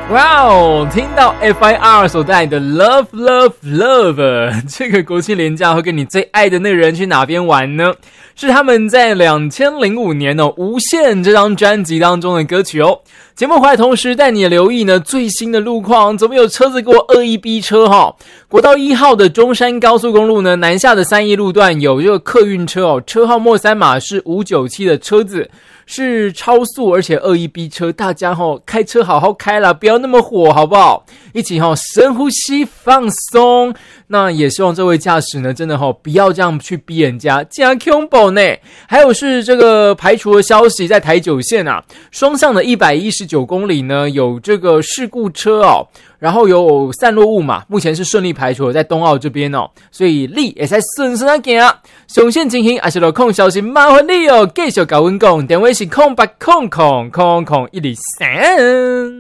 哇哦！听到 FIR 所带来的 Love Love Love， 这个国庆连假会跟你最爱的那个人去哪边玩呢？是他们在2005年无限这张专辑当中的歌曲哦。节目回来同时带你留意呢最新的路况，怎么有车子给我恶意逼车哈？国道1号的中山高速公路呢，南下的3义路段有这个客运车哦，车号末3码是597的车子。是超速而且恶意逼车，大家开车好好开啦，不要那么火好不好？一起深呼吸放松。那也希望这位驾驶呢真的不要这样去逼人家，这样恐怖呢。还有是这个排除的消息，在台九线啊，双向的119公里呢有这个事故车哦，然后有散落物嘛，目前是顺利排除了在东澳这边哦，所以你也在顺顺行啊。上线情形还是有空消息，麻烦你哦，继续跟我讲，电话是0800000123。